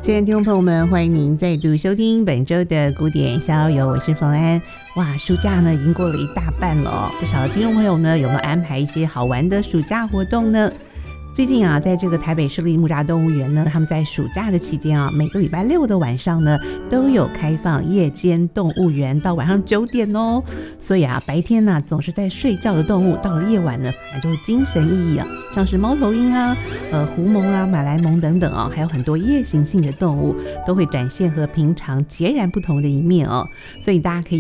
亲爱的听众朋友们，欢迎您再度收听本周的古典逍遥游，我是冯安。哇，暑假呢已经过了一大半了哦，不少的听众朋友呢有没有安排一些好玩的暑假活动呢？最近啊，在这个台北市立木栅动物园呢，他们在暑假的期间啊，每个礼拜六的晚上呢，都有开放夜间动物园到晚上9点哦。所以啊，白天呢总是在睡觉的动物，到了夜晚呢，反而就会精神奕奕啊，像是猫头鹰啊、狐獴啊、马来虻等等啊，还有很多夜行性的动物，都会展现和平常截然不同的一面哦。所以大家可以